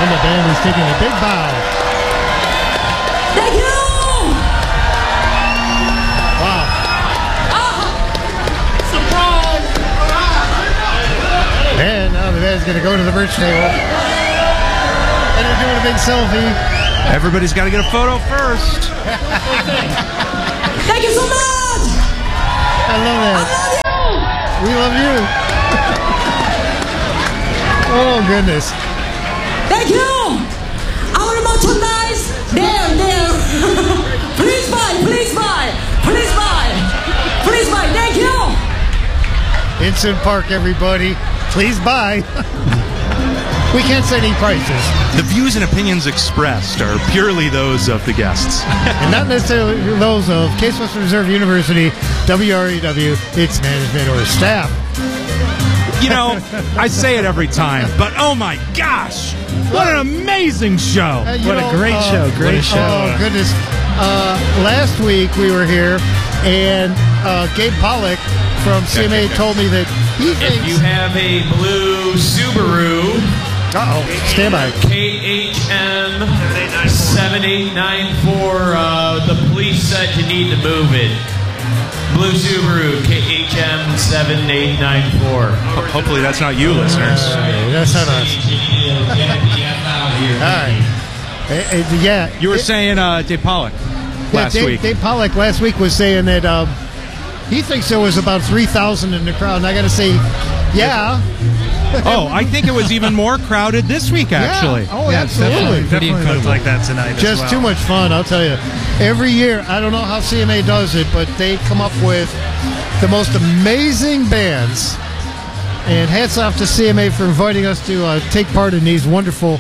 the band is taking a big bow. Thank you! Wow. Surprise! And now the band's going to go to the merch table. And they're doing a big selfie. Everybody's got to get a photo first. Thank you so much! I love that. I love you! We love you. Oh, goodness. Thank you! Our merchandise! There! Please buy! Thank you! Instant Park, everybody. Please buy. We can't set any prices. The views and opinions expressed are purely those of the guests. And not necessarily those of Case Western Reserve University, WREW, its management, or staff. You know, I say it every time, but oh my gosh, what an amazing show. What a great show. Great show. Oh, goodness. Last week we were here, and Gabe Pollock from CMA told me that he thinks... If you have a blue Subaru... Uh-oh, stand by. KHM 7894, the police said you need to move it. Blue Subaru, KHM 7894. Hopefully that's not you, listeners. That's not us. All right. Yeah. You were saying Dave Pollock last week. Dave Pollock last week was saying that he thinks there was about 3,000 in the crowd. And I got to say, yeah. Oh, I think it was even more crowded this week, actually. Yeah. Oh, absolutely. Definitely looked like that tonight Just as well. too much fun, I'll tell you. Every year, I don't know how CMA does it, but they come up with the most amazing bands. And hats off to CMA for inviting us to take part in these wonderful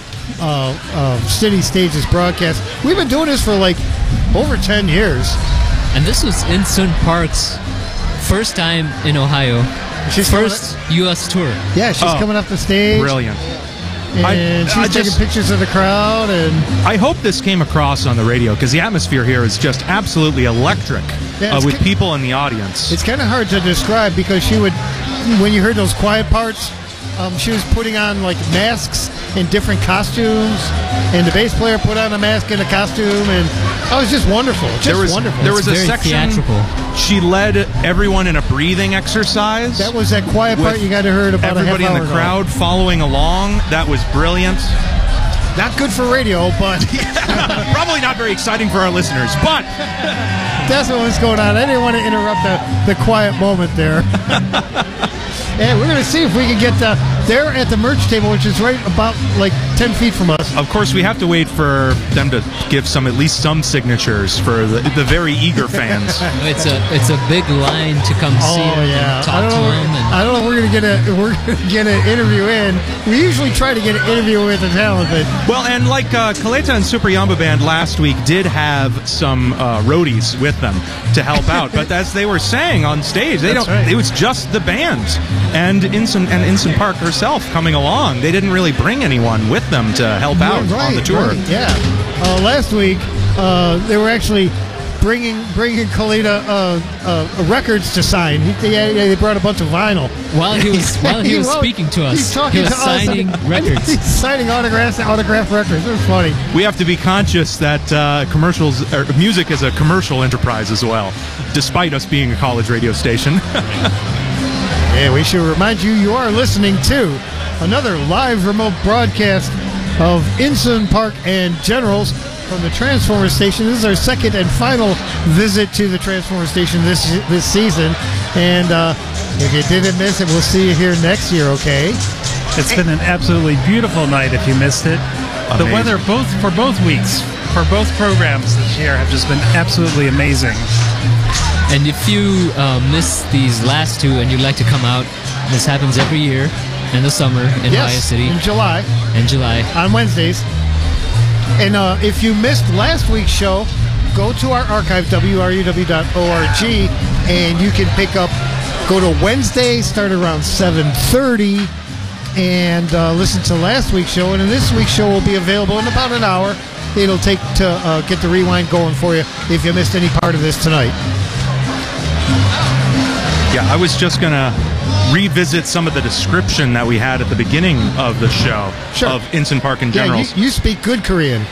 City Stages broadcasts. We've been doing this for like over 10 years. And this was Instant Park's first time in Ohio. She's first U.S. tour. Yeah, she's coming up the stage. Brilliant. And she's taking pictures of the crowd. And I hope this came across on the radio, because the atmosphere here is just absolutely electric with people in the audience. It's kind of hard to describe, because she would, when you heard those quiet parts, she was putting on like masks in different costumes, and the bass player put on a mask and a costume, and it was just wonderful. Wonderful. There was a section. Theatrical. She led everyone in a breathing exercise. That was that quiet part you got to heard about. Everybody in the crowd following along. That was brilliant. Not good for radio, but probably not very exciting for our listeners. But that's what was going on. I didn't want to interrupt the quiet moment there. And we're going to see if we can get there at the merch table, which is right about like 10 feet from us. Of course, we have to wait for them to give at least some signatures for the very eager fans. It's a big line to come see him and talk to him. I don't know if we're going to get an interview in. We usually try to get an interview with the talent, but well, and like Kaleta and Super Yamba Band last week did have some roadies with them to help out. But as they were saying on stage, it was just the band. And Instant Park herself coming along. They didn't really bring anyone with them to help out on the tour. Right, yeah. Last week, they were actually bringing Kaleta records to sign. They brought a bunch of vinyl. While he was speaking to us, he was signing records. He's signing autographed records. It was funny. We have to be conscious that music is a commercial enterprise as well, despite us being a college radio station. Yeah, we should remind you are listening to another live remote broadcast of Instant Park and Generals from the Transformer Station. This is our second and final visit to the Transformer Station this season. And if you didn't miss it, we'll see you here next year, okay? It's been an absolutely beautiful night if you missed it. Amazing. The weather for both weeks, for both programs this year, have just been absolutely amazing. And if you missed these last two and you'd like to come out, this happens every year in the summer in Ohio City. In July. On Wednesdays. And if you missed last week's show, go to our archive, wrew.org, and you can go to Wednesday, start around 7:30, and listen to last week's show. And this week's show will be available in about an hour. It'll take to get the rewind going for you if you missed any part of this tonight. Yeah, I was just going to revisit some of the description that we had at the beginning of the show of Insun Park in general. Yeah, you speak good Korean.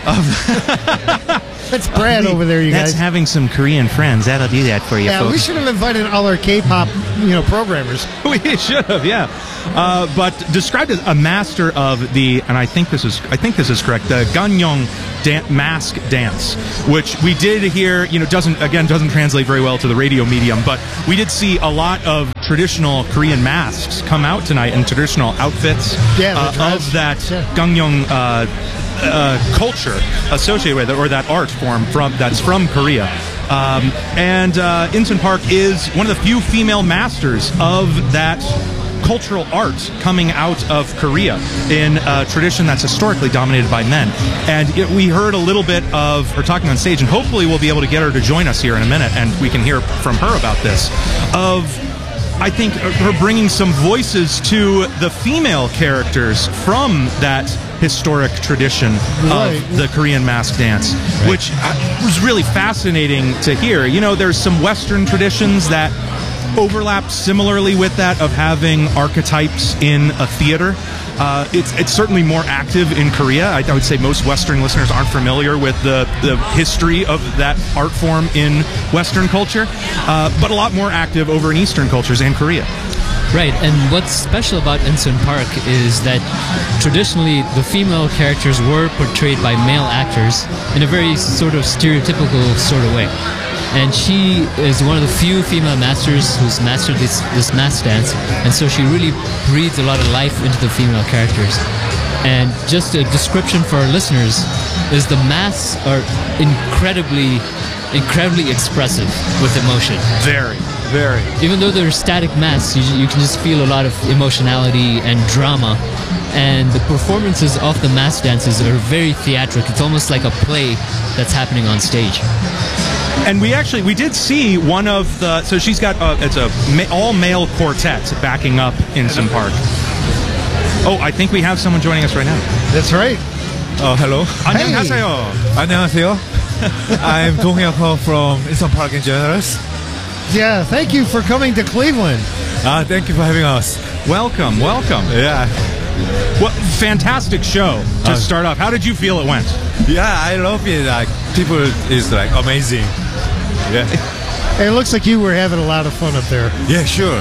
That's Brad over there, you guys. That's having some Korean friends. That'll do that for you, Yeah, folks. we should have invited all our K-pop, programmers. We should have, yeah. But described as a master of the, and I think this is correct, the Gangneung mask dance, which we did hear. Doesn't translate very well to the radio medium, but we did see a lot of traditional Korean masks come out tonight in traditional outfits of that Gangneung culture associated with it, or that art form that's from Korea. And Insun Park is one of the few female masters of that cultural art coming out of Korea in a tradition that's historically dominated by men. And we heard a little bit of her talking on stage, and hopefully we'll be able to get her to join us here in a minute, and we can hear from her about this. I think her bringing some voices to the female characters from that historic tradition of the Korean mask dance, which was really fascinating to hear. There's some Western traditions that overlap similarly with that of having archetypes in a theater. It's certainly more active in Korea. I would say most Western listeners aren't familiar with the history of that art form in Western culture, but a lot more active over in Eastern cultures and Korea. Right, and what's special about Insun Park is that traditionally the female characters were portrayed by male actors in a very sort of stereotypical sort of way. And she is one of the few female masters who's mastered this mask dance, and so she really breathes a lot of life into the female characters. And just a description for our listeners is the masks are incredibly expressive with emotion. Very. Even though they're static masks, you can just feel a lot of emotionality and drama. And the performances of the mask dances are very theatric. It's almost like a play that's happening on stage. And we did see one of the, so she's got, it's a all-male quartet backing up Insun Park. Oh, I think we have someone joining us right now. That's right. Oh, hello. 안녕하세요. 안녕하세요. I'm Dong Hyuk-ho from Insun Park in Generals. Yeah, thank you for coming to Cleveland. Thank you for having us. Welcome. Yeah. What fantastic show to start off. How did you feel it went? Yeah, I love it. People is amazing. Yeah. It looks like you were having a lot of fun up there. Yeah, sure.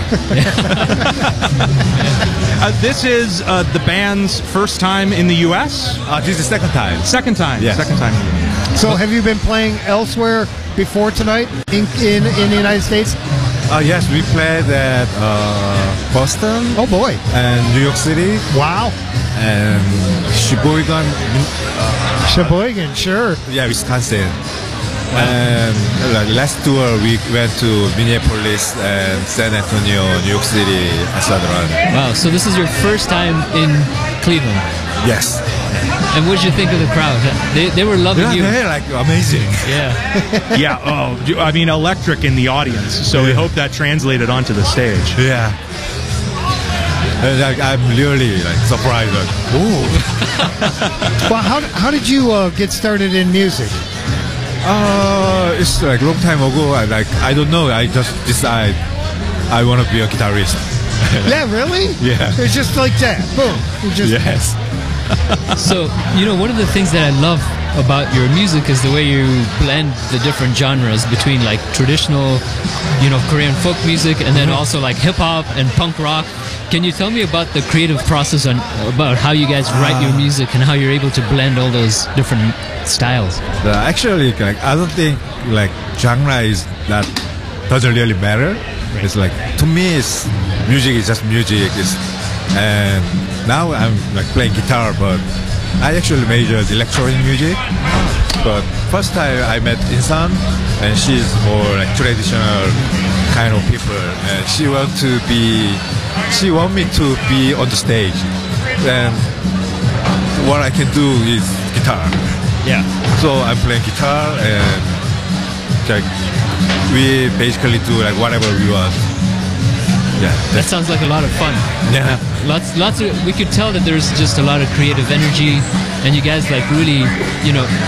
This is the band's first time in the U.S.? This is second time. Second time. Yes. Second time. So have you been playing elsewhere before tonight in the United States? Yes, we played at Boston. Oh, boy. And New York City. Wow. And Sheboygan. Sheboygan, sure. Yeah, Wisconsin. And last tour we went to Minneapolis and San Antonio, New York City, etc. Wow, so this is your first time in Cleveland. Yes. And what did you think of the crowd? They were loving you. They're amazing. Yeah. Yeah, I mean, electric in the audience. So we hope that translated onto the stage. Yeah. And I'm really surprised. Well, how did you get started in music? It's long time ago. I don't know. I just decide I want to be a guitarist. Yeah, really? Yeah. It's just like that. Boom. Yes. So, one of the things that I love about your music is the way you blend the different genres between traditional, Korean folk music and then also hip hop and punk rock. Can you tell me about the creative process about how you guys write your music and how you're able to blend all those different styles? Actually, I don't think genre is that doesn't really matter. Right. It's to me, music is just music. And now I'm playing guitar, but I actually majored electronic music. But first time I met Insun, and she's more traditional kind of people, and she want me to be on the stage. And what I can do is guitar. Yeah. So I'm playing guitar, and we basically do whatever we want. Yeah, that sounds like a lot of fun. Yeah, lots of. We could tell that there's just a lot of creative energy, and you guys really,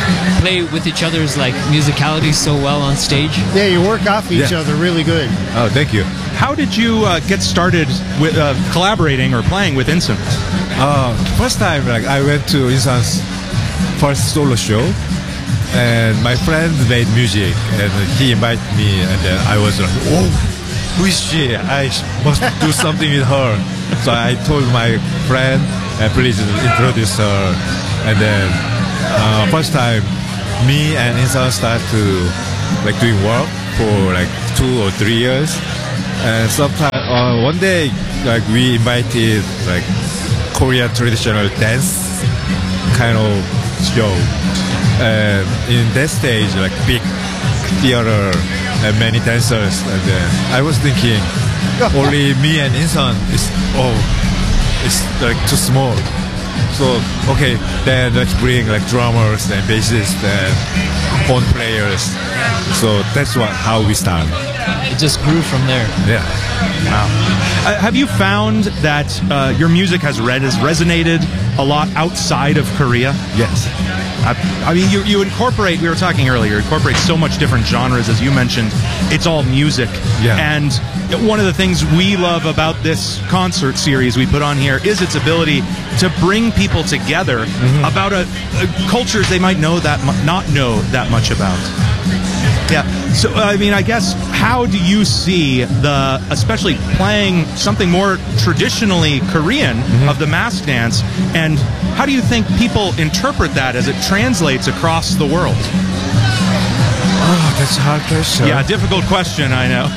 play with each other's like musicality so well on stage. Yeah, you work off each Yeah. other really good. Oh, thank you. How did you get started with collaborating or playing with Insun? First time, like I went to Insun's first solo show, and my friend made music, and he invited me, and then I was like, "Oh, who is she? I must do something with her." So I told my friend, "Please introduce her." And then first time, me and Insun start to like doing work for like 2 or 3 years, and sometime one day, like we invited like Korean traditional dance kind of show, and in that stage, like big theater and many dancers, and then I was thinking only me and Insun it's like too small. So okay, then let's bring like drummers and bassists and horn players. So that's how we start. It just grew from there. Yeah. Wow. Have you found that your music has resonated a lot outside of Korea? Yes. I mean, you incorporate, we were talking earlier, incorporate so much different genres, as you mentioned. It's all music. Yeah. And one of the things we love about this concert series we put on here is its ability to bring people together about a cultures they might not know that much about. Yeah. So, I mean, I guess, how do you see especially playing something more traditionally Korean of the mask dance, and how do you think people interpret that as it translates across the world? Oh, that's a hard question. Yeah, difficult question, I know.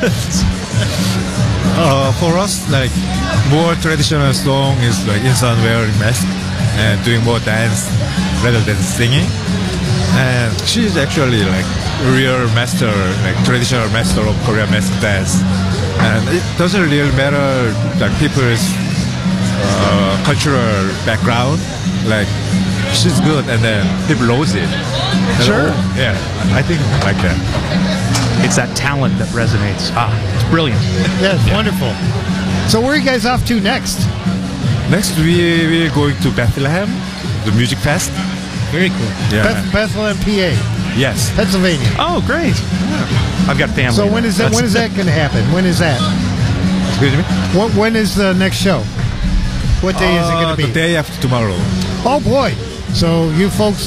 For us, like more traditional song is like Insun wearing mask and doing more dance rather than singing. And she's actually like a real master, like traditional master of Korean mask dance. And it doesn't really matter like people's cultural background. Like she's good, and then people knows it. And, Sure. yeah, I think like that. It's that talent that resonates. It's brilliant. Yeah, it's wonderful. So where are you guys off to next? Next, we're going to Bethlehem, the music fest. Very cool. Yeah. Bethlehem, PA, Yes. Pennsylvania. Oh, great. I've got family. So when is that? When is that going to happen? When is that? Excuse me? When is the next show? What day is it going to be? The day after tomorrow. Oh boy! So you folks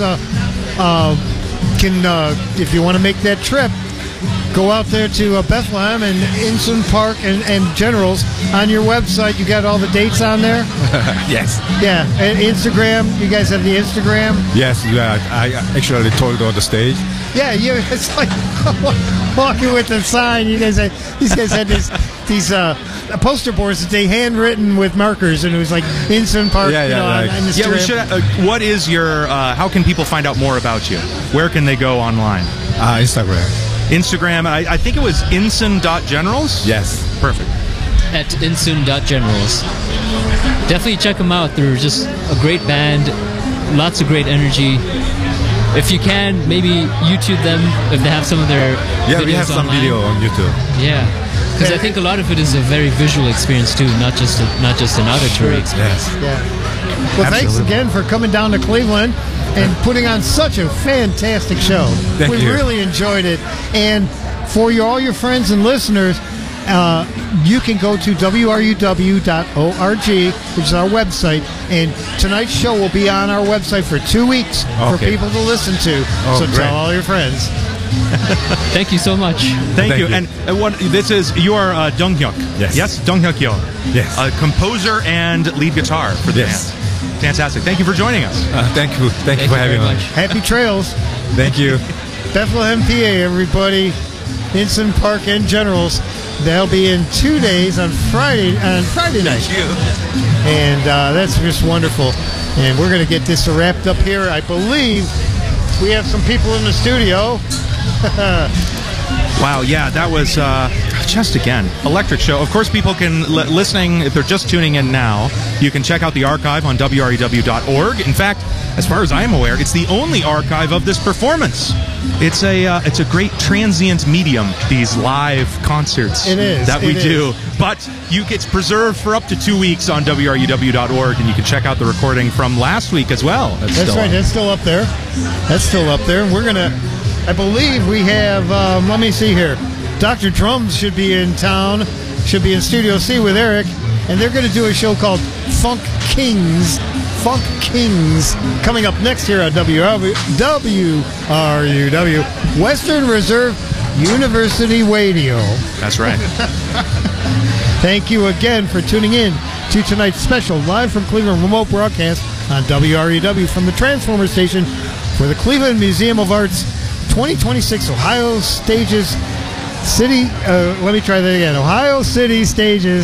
can, if you want to make that trip, go out there to Bethlehem and Insun Park and Generals. On your website, you got all the dates on there. Yes. Yeah, and Instagram. You guys have the Instagram. Yes, yeah, I actually told on the stage. Yeah, it's like walking with the sign. These guys had these poster boards that they handwritten with markers, and it was like Insun Park. Yeah, on like- Yeah, we Instagram. should. What is your? How can people find out more about you? Where can they go online? Instagram. Instagram. I think it was insun.generals. Yes. Perfect. At insun.generals. Definitely check them out. They're just a great band, lots of great energy. If you can, maybe YouTube them if they have some of their Yeah, videos we have some online. video on YouTube. Yeah, because I think a lot of it is a very visual experience too, not just an auditory experience. Yes. Yeah. Well, thanks Absolutely. again for coming down to Cleveland and putting on such a fantastic show. Thank we you. really enjoyed it. And for all your friends and listeners, you can go to wru.org, which is our website, and tonight's show will be on our website for 2 weeks for Okay. people to listen to. Oh, so great. tell all your friends. Thank you so much. Thank you. you. And you are Dong Hyuk. Yes. Yes, Dong Hyuk Yo. Yes. A composer and lead guitar for the Yes. band. Fantastic. Thank you for joining us. Thank you. Thank you Thank for you having very me. much. Happy trails. Thank you. Bethlehem, PA, everybody. Insun Park and Generals. They'll be in 2 days on Friday night. And that's just wonderful. And we're going to get this wrapped up here. I believe we have some people in the studio. Wow. Yeah, that was just again, electric show. Of course, people can listening if they're just tuning in now. You can check out the archive on WREW.org. In fact, as far as I'm aware, it's the only archive of this performance. It's a great transient medium. These live concerts that we do, but it's preserved for up to 2 weeks on WREW.org, and you can check out the recording from last week as well. That's right. That's still up there. That's still up there. And we're gonna. I believe we have. Let me see here. Dr. Drums should be in town. Should be in Studio C with Eric, and they're going to do a show called Funk Kings. Funk Kings coming up next here on WRUW, Western Reserve University Radio. That's right. Thank you again for tuning in to tonight's special live from Cleveland remote broadcast on WREW from the Transformer Station for the Cleveland Museum of Art's 2026 Ohio Stages City. Let me try that again. Ohio City Stages